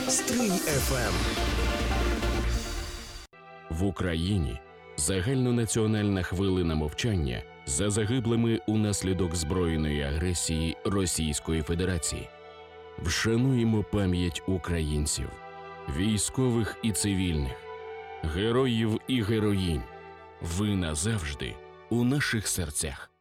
Стрий ФМ. В Україні загальнонаціональна хвилина мовчання за загиблими унаслідок збройної агресії Російської Федерації. Вшануємо пам'ять українців, військових і цивільних, героїв і героїнь. Ви назавжди у наших серцях.